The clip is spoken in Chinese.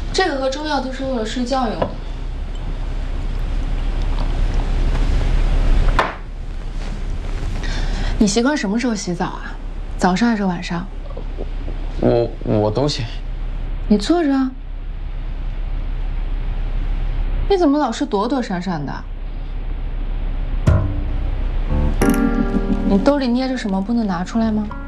这个和中药都是为了睡觉用的。你习惯什么时候洗澡啊？早上还是晚上？ 我都行。 你坐着啊。你怎么老是躲躲闪闪的？你兜里捏着什么不能拿出来吗？